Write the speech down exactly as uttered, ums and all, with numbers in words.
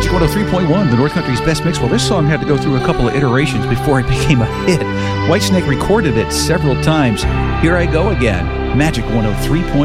Magic one oh three point one, the North Country's best mix. Well, this song had to go through a couple of iterations before it became a hit. Whitesnake recorded it several times. Here I go again. Magic one oh three point one.